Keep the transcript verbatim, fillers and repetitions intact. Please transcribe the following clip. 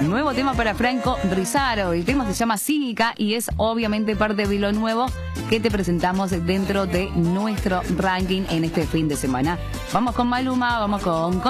Nuevo tema para Franco Rizaro. El tema se llama Cínica y es obviamente parte de lo nuevo que te presentamos dentro de nuestro ranking en este fin de semana. Vamos con Maluma, vamos con...